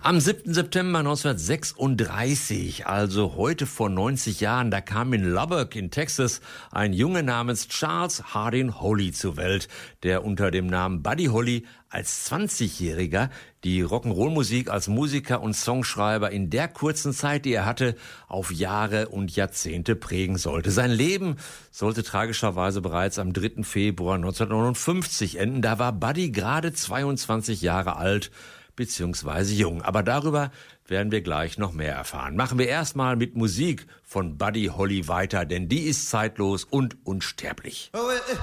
Am 7. September 1936, also heute vor 90 Jahren, da kam in Lubbock in Texas ein Junge namens Charles Hardin Holly zur Welt, der unter dem Namen Buddy Holly als 20-Jähriger die Rock'n'Roll-Musik als Musiker und Songschreiber in der kurzen Zeit, die er hatte, auf Jahre und Jahrzehnte prägen sollte. Sein Leben sollte tragischerweise bereits am 3. Februar 1959 enden. Da war Buddy gerade 22 Jahre alt, beziehungsweise jung. Aber darüber werden wir gleich noch mehr erfahren. Machen wir erstmal mit Musik von Buddy Holly weiter, denn die ist zeitlos und unsterblich.